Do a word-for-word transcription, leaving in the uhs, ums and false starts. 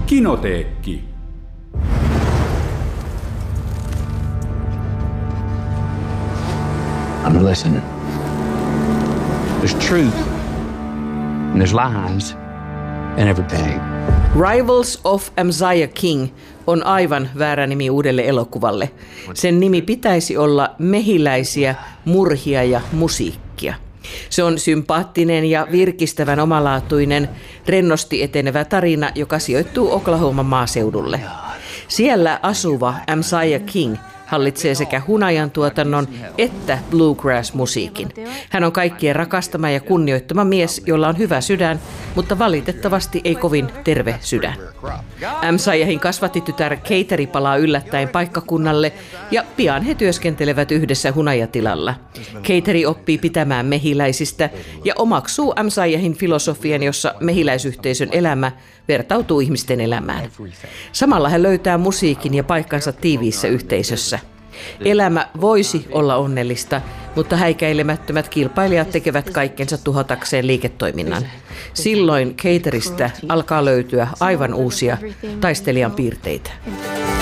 Kinoteekki. I'm listening. There's truth, and there's lies, and everything. Rivals of Amaziah King on aivan väärä nimi uudelle elokuvalle. Sen nimi pitäisi olla Mehiläisiä, murhia ja musiikkia. Se on sympaattinen ja virkistävän omalaatuinen, rennosti etenevä tarina, joka sijoittuu Oklahoman maaseudulle. Siellä asuva Amaziah King hallitsee sekä hunajan tuotannon että bluegrass-musiikin. Hän on kaikkien rakastama ja kunnioittama mies, jolla on hyvä sydän, mutta valitettavasti ei kovin terve sydän. Amaziahin kasvattitytär Kateri palaa yllättäen paikkakunnalle ja pian he työskentelevät yhdessä hunajatilalla. Kateri oppii pitämään mehiläisistä ja omaksuu Amaziahin filosofian, jossa mehiläisyhteisön elämä vertautuu ihmisten elämään. Samalla hän löytää musiikin ja paikkansa tiiviissä yhteisössä. Elämä voisi olla onnellista, mutta häikäilemättömät kilpailijat tekevät kaikkensa tuhotakseen liiketoiminnan. Silloin Kateristä alkaa löytyä aivan uusia taistelijan piirteitä.